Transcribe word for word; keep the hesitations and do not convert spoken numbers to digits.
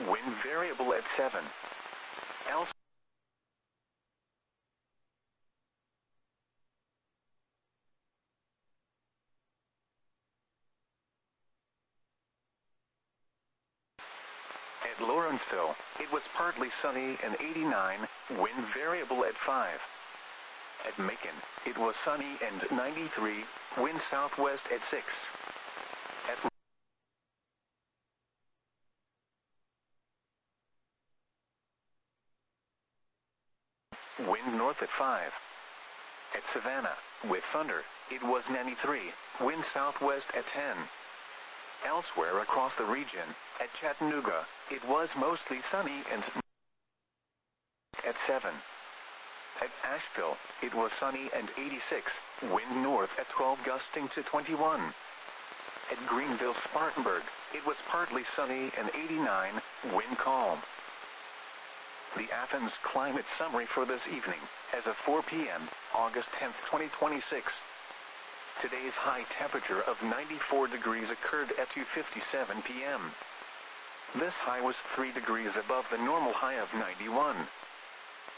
wind variable at seven. Else At Lawrenceville, it was partly sunny and eighty-nine, wind variable at five. At Macon, it was sunny and ninety-three, wind southwest at six. At wind north at five. At Savannah, with thunder, it was ninety-three, wind southwest at ten. Elsewhere across the region, at Chattanooga, it was mostly sunny and at seven. At Asheville, it was sunny and eighty-six, wind north at twelve gusting to twenty-one. At Greenville Spartanburg, it was partly sunny and eighty-nine, wind calm. The Athens climate summary for this evening, as of four p m, August tenth, twenty twenty-six. Today's high temperature of ninety-four degrees occurred at two fifty-seven p m This high was three degrees above the normal high of ninety-one.